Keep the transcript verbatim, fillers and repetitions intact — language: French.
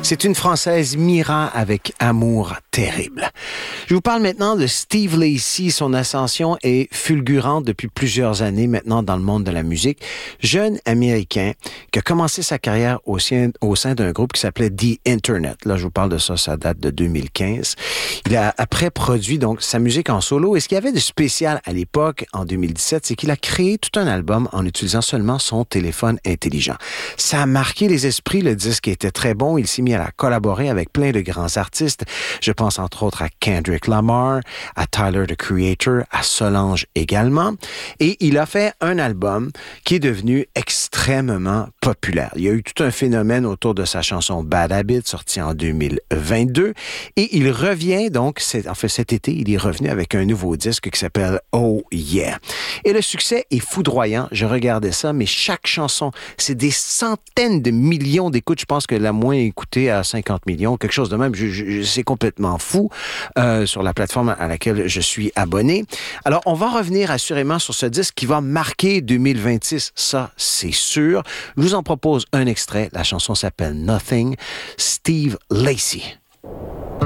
C'est une Française, Mira, avec Amour terrible. Je vous parle maintenant de Steve Lacy. Son ascension est fulgurante depuis plusieurs années maintenant dans le monde de la musique. Jeune Américain qui a commencé sa carrière au sein, au sein d'un groupe qui s'appelait The Internet. Là, je vous parle de ça, ça date de deux mille quinze. Il a après produit donc sa musique en solo. Et ce qu'il y avait de spécial à l'époque, en deux mille dix-sept, c'est qu'il a créé tout un album en utilisant seulement son téléphone intelligent. Ça a marqué les esprits. Le disque était très bon. Il s'est mis à collaborer avec plein de grands artistes. Je pense entre autres à Kendrick Lamar, à Tyler, the Creator, à Solange également. Et il a fait un album qui est devenu extrêmement populaire. Il y a eu tout un phénomène autour de sa chanson Bad Habit, sortie en deux mille vingt-deux. Et il revient donc, c'est, en fait cet été, il est revenu avec un nouveau disque qui s'appelle Oh Yeah. Et le succès est foudroyant. Je regardais ça, mais chaque chanson, c'est des centaines de millions d'écoutes. Je pense que la moins écoutée à cinquante millions, quelque chose de même. Je, je, c'est complètement fou euh, sur la plateforme à laquelle je suis abonné. Alors, on va revenir assurément sur ce disque qui va marquer deux mille vingt-six. Ça, c'est sûr. Je vous en propose un extrait. La chanson s'appelle Nothing. Steve Lacy.